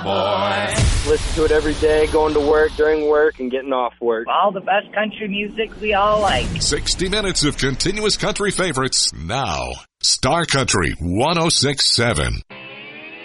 boy. Listen to it every day, going to work, during work, and getting off work. All the best country music we all like. 60 minutes of continuous country favorites now. Star Country 106.7.